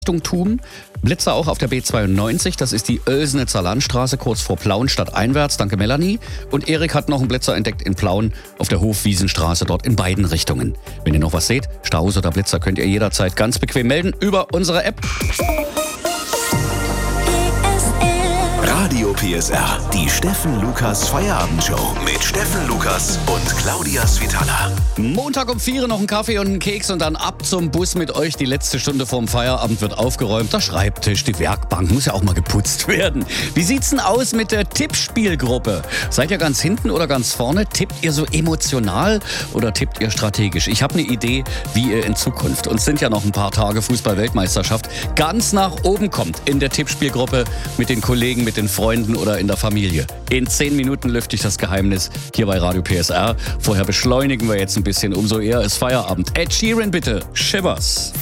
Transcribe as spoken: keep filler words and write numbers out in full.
Thun. Blitzer auch auf der B zweiundneunzig, das ist die Oelsnitzer Landstraße, kurz vor Plauen stadteinwärts. Danke Melanie. Und Erik hat noch einen Blitzer entdeckt in Plauen auf der Hofwiesenstraße, dort in beiden Richtungen. Wenn ihr noch was seht, Staus oder Blitzer, könnt ihr jederzeit ganz bequem melden über unsere App. Radio P S R, die Steffen Lukas Feierabendshow mit Steffen Lukas und Claudia Svitala. Montag um vier noch ein Kaffee und einen Keks und dann ab zum Bus mit euch. Die letzte Stunde vorm Feierabend wird aufgeräumt. Der Schreibtisch, die Werkbank, muss ja auch mal geputzt werden. Wie sieht's denn aus mit der Tippspielgruppe? Seid ihr ganz hinten oder ganz vorne? Tippt ihr so emotional oder tippt ihr strategisch? Ich habe eine Idee, wie ihr in Zukunft, uns sind ja noch ein paar Tage Fußball-Weltmeisterschaft, ganz nach oben kommt in der Tippspielgruppe mit den Kollegen, mit den Freunden oder in der Familie. In zehn Minuten lüfte ich das Geheimnis hier bei Radio P S R. Vorher beschleunigen wir jetzt ein bisschen, umso eher ist Feierabend. Ed Sheeran bitte, Shivers.